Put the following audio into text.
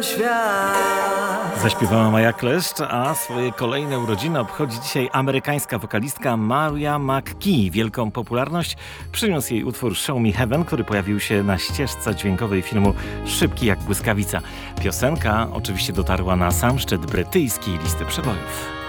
świat. Zaśpiewała Maja Kleszcz, a swoje kolejne urodziny obchodzi dzisiaj amerykańska wokalistka Maria McKee. Wielką popularność przyniósł jej utwór Show Me Heaven, który pojawił się na ścieżce dźwiękowej filmu Szybki jak błyskawica. Piosenka oczywiście dotarła na sam szczyt brytyjskiej listy przebojów.